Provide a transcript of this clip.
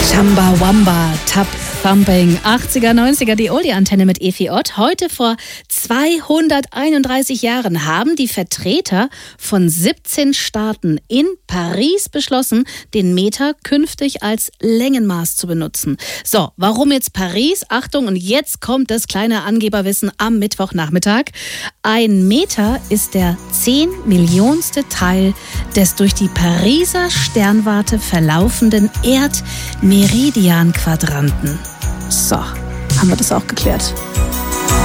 Chamba Wamba, Tap Thumping, 80er, 90er, die Oldie-Antenne mit Efi Ott. Heute vor 231 Jahren haben die Vertreter von 17 Staaten in Paris beschlossen, den Meter künftig als Längenmaß zu benutzen. So, warum jetzt Paris? Achtung, und jetzt kommt das kleine Angeberwissen am Mittwochnachmittag. Ein Meter ist der 10-millionste Teil des durch die Pariser Sternwarte verlaufenden Erdmeridianquadranten. So, haben wir das auch geklärt.